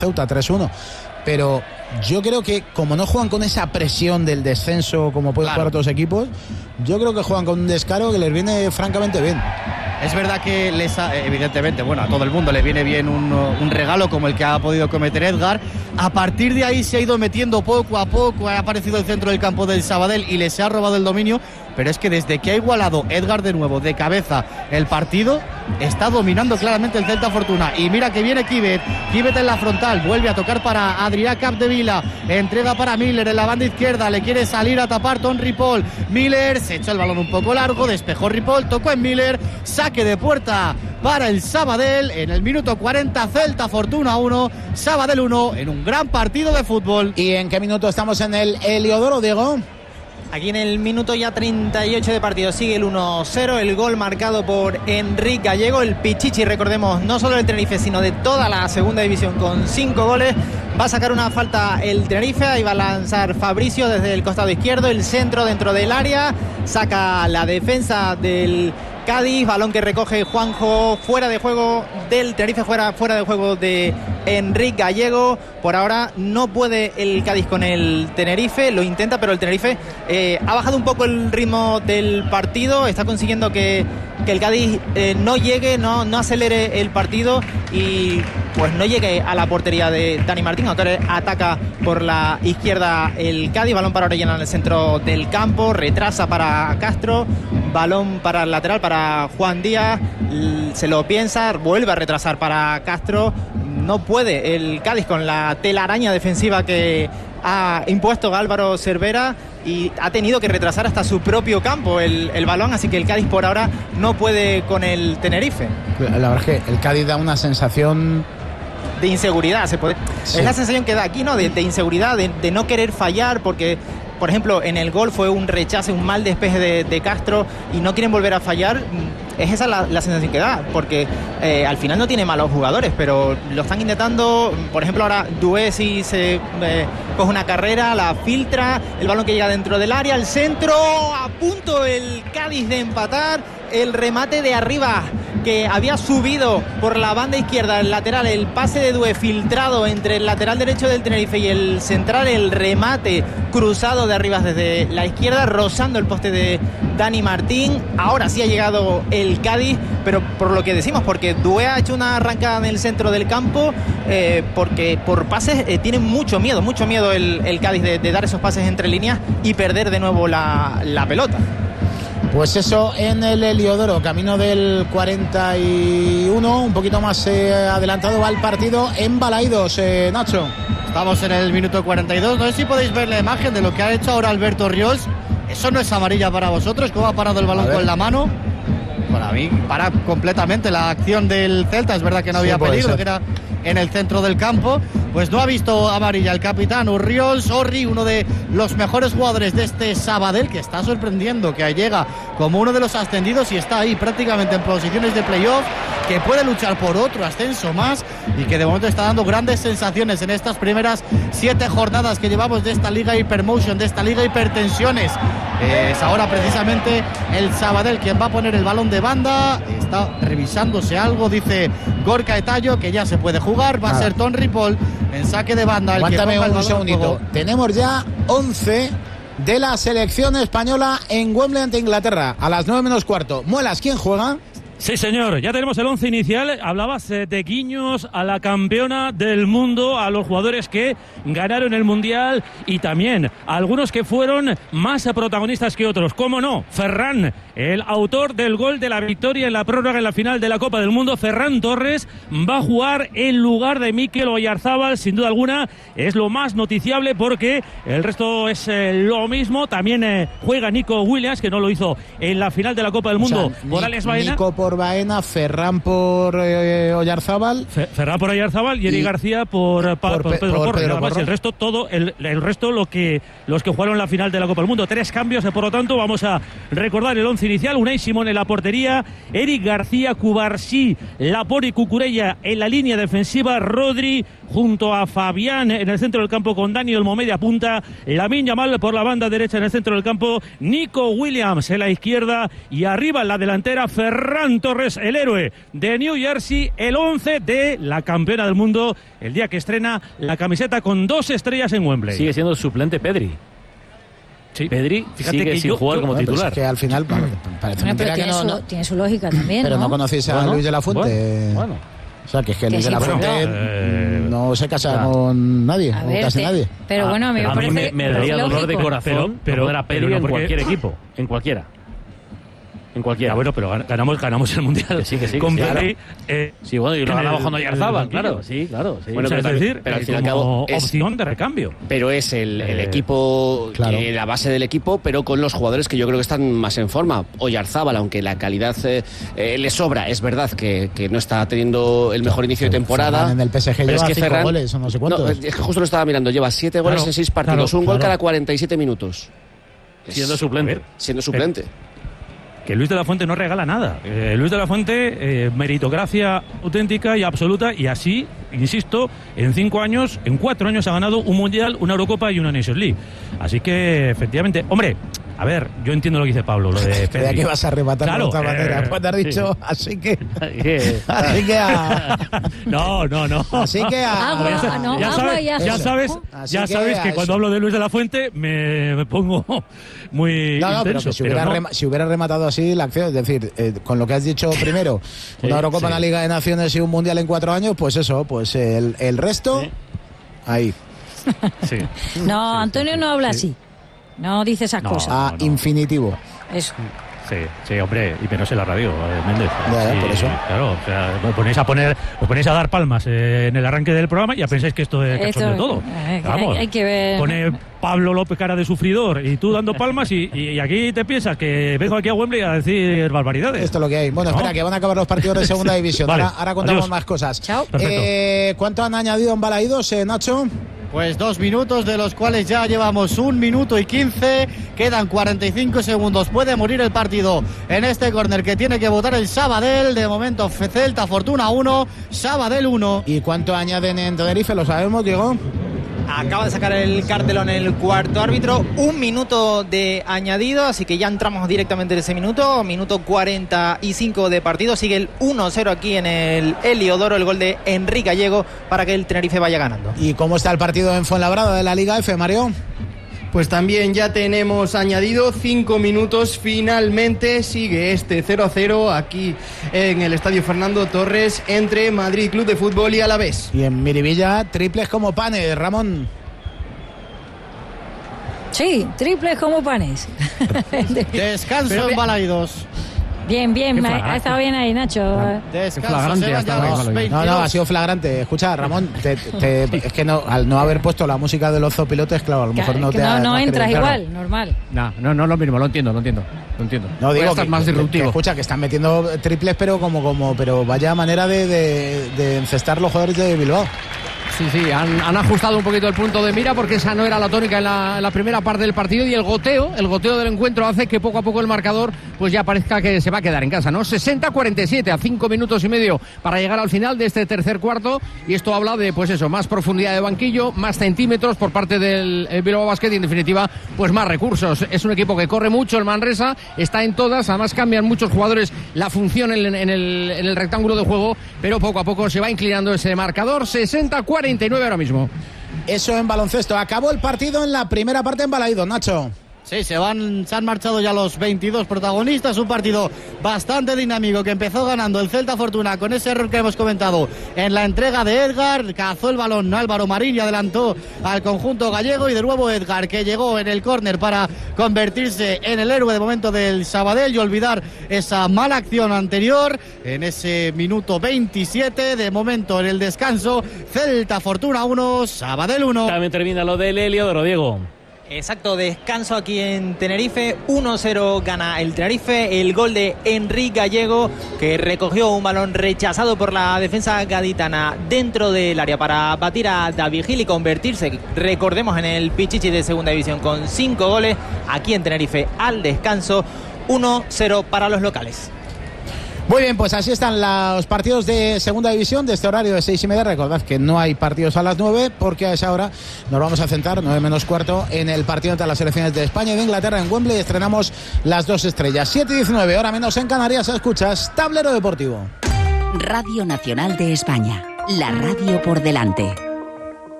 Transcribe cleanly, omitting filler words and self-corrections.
Ceuta 3-1. Pero yo creo que como no juegan con esa presión del descenso como pueden jugar otros equipos, yo creo que juegan con un descaro que les viene francamente bien. Es verdad que evidentemente, a todo el mundo le viene bien un regalo como el que ha podido cometer Edgar. A partir de ahí se ha ido metiendo poco a poco, ha aparecido el centro del campo del Sabadell y les ha robado el dominio, pero es que desde que ha igualado Edgar de nuevo de cabeza el partido, está dominando claramente el Celta Fortuna. Y mira que viene Kibet en la frontal, vuelve a tocar para Adrià Capdevila, entrega para Miller en la banda izquierda, le quiere salir a tapar Ton Ripoll. Miller se echó el balón un poco largo, despejó Ripoll, tocó en Miller, saque de puerta para el Sabadell en el minuto 40, Celta Fortuna 1, Sabadell 1, en un gran partido de fútbol. ¿Y en qué minuto estamos en el Heliodoro, Diego? Aquí en el minuto ya 38 de partido sigue el 1-0, el gol marcado por Enric Gallego, el Pichichi, recordemos, no solo del Tenerife, sino de toda la segunda división con 5 goles. Va a sacar una falta el Tenerife, ahí va a lanzar Fabricio desde el costado izquierdo, el centro dentro del área, saca la defensa del Cádiz, balón que recoge Juanjo, fuera de juego del Tenerife, fuera de juego de Enric Gallego. Por ahora no puede el Cádiz con el Tenerife, lo intenta, pero el Tenerife ha bajado un poco el ritmo del partido, está consiguiendo que el Cádiz no llegue, no acelere el partido y pues no llegue a la portería de Dani Martín. Ahora ataca por la izquierda el Cádiz, balón para Orellana en el centro del campo, retrasa para Castro, balón para el lateral para Juan Díaz, se lo piensa, vuelve a retrasar para Castro. No puede el Cádiz con la telaraña defensiva que ha impuesto Álvaro Cervera y ha tenido que retrasar hasta su propio campo el balón, así que el Cádiz por ahora no puede con el Tenerife. La verdad es que el Cádiz da una sensación de inseguridad, sí. Es la sensación que da aquí, ¿no? De inseguridad, de no querer fallar, porque por ejemplo en el gol fue un rechace, un mal despeje de Castro y no quieren volver a fallar. Es esa la sensación que da, porque al final no tiene malos jugadores, pero lo están intentando. Por ejemplo, ahora Dué si se coge una carrera, la filtra, el balón que llega dentro del área, el centro, a punto el Cádiz de empatar, el remate de arriba que había subido por la banda izquierda, el lateral, el pase de Dué filtrado entre el lateral derecho del Tenerife y el central, el remate cruzado de arriba desde la izquierda, rozando el poste de Dani Martín. Ahora sí ha llegado el Cádiz, pero por lo que decimos, porque Dué ha hecho una arrancada en el centro del campo, porque por pases tiene mucho miedo el Cádiz de dar esos pases entre líneas y perder de nuevo la pelota. Pues eso, en el Heliodoro, camino del 41, un poquito más adelantado va el partido en Balaidos, Nacho. Estamos en el minuto 42, no sé si podéis ver la imagen de lo que ha hecho ahora Alberto Ríos. Eso no es amarilla para vosotros, ¿cómo ha parado el balón con la mano? Para mí para completamente la acción del Celta, es verdad que no había peligro, que era en el centro del campo, pues no ha visto amarilla el capitán Urriols. Orri, uno de los mejores jugadores de este Sabadell, que está sorprendiendo, que llega como uno de los ascendidos y está ahí prácticamente en posiciones de playoff, que puede luchar por otro ascenso más y que de momento está dando grandes sensaciones en estas primeras 7 jornadas que llevamos de esta Liga Hypermotion, de esta Liga Hipertensiones. Es ahora precisamente el Sabadell quien va a poner el balón de banda, está revisándose algo, dice Gorka Etallo, que ya se puede jugar, va a ser Ton Ripoll en saque de banda. Aguántame un segundito, tenemos ya 11 de la selección española en Wembley ante Inglaterra, a las 9 menos cuarto. Muelas, ¿quién juega? Sí, señor, ya tenemos el 11 inicial. Hablabas de guiños a la campeona del mundo, a los jugadores que ganaron el Mundial y también a algunos que fueron más protagonistas que otros. ¿Cómo no? Ferran, el autor del gol de la victoria en la prórroga en la final de la Copa del Mundo, Ferran Torres, va a jugar en lugar de Mikel Oyarzábal. Sin duda alguna es lo más noticiable porque el resto es lo mismo. También juega Nico Williams, que no lo hizo en la final de la Copa del Mundo, por Alex Baena. Nico por Baena, Ferran por Oyarzábal. Ferran por Oyarzábal y Eric García por Pedro Porro. Nada más, el resto todo, el resto los que jugaron la final de la Copa del Mundo. 3 cambios, por lo tanto vamos a recordar el 11 inicial. Unai Simón en la portería, Eric García, Cubarsí, Laporte y Cucurella en la línea defensiva, Rodri, junto a Fabián en el centro del campo con Dani Olmo media punta, Lamine Yamal por la banda derecha en el centro del campo, Nico Williams en la izquierda y arriba en la delantera Ferran Torres, el héroe de New Jersey, el 11 de la campeona del mundo, el día que estrena la camiseta con 2 estrellas en Wembley. Sigue siendo suplente Pedri. Sí. Pedri, fíjate sigue que sin jugar como titular. Es que al final parece mentira que tiene su lógica también. Pero no conocéis a Luis de la Fuente. Bueno. O sea, que es que Luis de la Fuente no se casa con nadie, a ver, casi nadie. Pero bueno, a mí me parece. Me daría dolor de corazón, pero era Pedri en porque... cualquier equipo, en cualquiera. En cualquiera. Bueno, pero ganamos el Mundial. Que sí, con claro. Pedri. Sí, bueno, y lo ganamos cuando Oyarzabal, claro. Sí, claro. Sí. Bueno, pero es decir, pero al fin y al cabo es opción de recambio. Pero es el equipo, claro. La base del equipo, pero con los jugadores que yo creo que están más en forma. Oyarzabal, aunque la calidad le sobra, es verdad que no está teniendo el mejor inicio de temporada. Ferran en el PSG lleva 5 goles o no sé cuántos. No, es que justo lo estaba mirando, lleva 7 goles en 6 partidos, un gol cada 47 minutos. Siendo suplente. Siendo suplente. Que Luis de la Fuente no regala nada. Luis de la Fuente, meritocracia auténtica y absoluta, y así, insisto, en 5 años, en 4 años ha ganado un Mundial, una Eurocopa y una Nations League. Así que, efectivamente, hombre, a ver, yo entiendo lo que dice Pablo, lo de Pedri. Que vas a rematar claro, de otra manera, pues te has dicho, sí. así que a... No. Así que a... Ya sabes que cuando hablo de Luis de la Fuente me pongo muy intenso. Pero que si hubiera rematado así la acción, es decir, con lo que has dicho primero, una Eurocopa, una Liga de Naciones y un Mundial en 4 años, pues eso, pues el resto, ahí. Sí. No, Antonio no habla así. No dice esas cosas. Infinitivo. Eso. Sí, hombre, y pero es en la radio, Méndez. Ya, por eso. Claro, o sea, os ponéis a dar palmas en el arranque del programa y ya pensáis que esto es cachondeo todo. Vamos, hay que ver. Pone Pablo López cara de sufridor y tú dando palmas y aquí te piensas que vengo aquí a Wembley a decir barbaridades. Esto es lo que hay. Bueno, espera, que van a acabar los partidos de segunda división. Vale, ahora contamos adiós. más cosas. Chao. ¿Cuánto han añadido en Balaídos, Nacho? Pues 2 minutos, de los cuales ya llevamos 1 minuto y 15. Quedan 45 segundos. Puede morir el partido en este córner que tiene que votar el Sabadell. De momento, Celta Fortuna 1, Sabadell 1. ¿Y cuánto añaden en Tenerife? ¿Lo sabemos, Diego? Acaba de sacar el cartelón el cuarto árbitro. 1 minuto de añadido, así que ya entramos directamente en ese minuto. Minuto 45 de partido. Sigue el 1-0 aquí en el Heliodoro, el gol de Enrique Gallego para que el Tenerife vaya ganando. ¿Y cómo está el partido en Fuenlabrada de la Liga F, Mario? Pues también ya tenemos añadido 5 minutos. Finalmente sigue este 0-0 aquí en el Estadio Fernando Torres entre Madrid Club de Fútbol y Alavés. Y en Miribilla, triples como panes, Ramón. Sí, triples como panes. Descanso en Balaídos. Bien, ha estado bien ahí, Nacho. Descanso, No, ha sido flagrante. Escucha, Ramón, es que no, al no haber puesto la música de los zopilotes, claro, a lo mejor no entras igual, normal. No, lo mismo, lo entiendo. No, digo que es más disruptivo. Que escucha, que están metiendo triples, pero pero vaya manera de encestar los jugadores de Bilbao. Sí, han ajustado un poquito el punto de mira porque esa no era la tónica en la primera parte del partido, y el goteo del encuentro hace que poco a poco el marcador pues ya parezca que se va a quedar en casa, ¿no? 60-47 a 5 minutos y medio para llegar al final de este tercer cuarto, y esto habla de pues eso, más profundidad de banquillo, más centímetros por parte del Bilbao Basket y en definitiva pues más recursos. Es un equipo que corre mucho, el Manresa está en todas, además cambian muchos jugadores la función en el rectángulo de juego, pero poco a poco se va inclinando ese marcador. 60-49 ahora mismo. Eso en baloncesto. Acabó el partido en la primera parte en Balaídos, Nacho. Sí, se han marchado ya los 22 protagonistas. Un partido bastante dinámico que empezó ganando el Celta Fortuna con ese error que hemos comentado en la entrega de Edgar. Cazó el balón Álvaro Marín y adelantó al conjunto gallego, y de nuevo Edgar, que llegó en el córner para convertirse en el héroe de momento del Sabadell y olvidar esa mala acción anterior en ese minuto 27. De momento en el descanso, Celta Fortuna 1, Sabadell 1. También termina lo del Heliodoro, Diego. Exacto, descanso aquí en Tenerife. 1-0 gana el Tenerife. El gol de Enrique Gallego, que recogió un balón rechazado por la defensa gaditana dentro del área para batir a David Gil y convertirse, recordemos, en el Pichichi de segunda división con 5 goles aquí en Tenerife al descanso. 1-0 para los locales. Muy bien, pues así están los partidos de segunda división de este horario de 6:30. Recordad que no hay partidos a las 9 porque a esa hora nos vamos a centrar, 9 menos cuarto, en el partido entre las selecciones de España y de Inglaterra en Wembley. Estrenamos las 2 estrellas. 7:19, hora menos en Canarias. Escuchas Tablero Deportivo. Radio Nacional de España, la radio por delante.